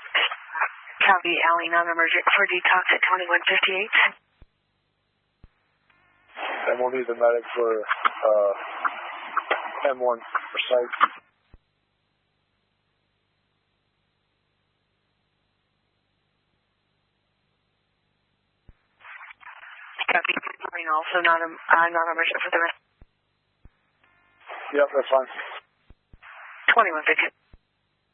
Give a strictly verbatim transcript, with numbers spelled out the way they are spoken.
Copy, Alley, non-emergent for detox at twenty-one fifty-eight. And we'll need the medic for uh, M one for site. Copy, also not, uh, non-emergent for the rest. Yep, that's fine. twenty-one fifty-eight.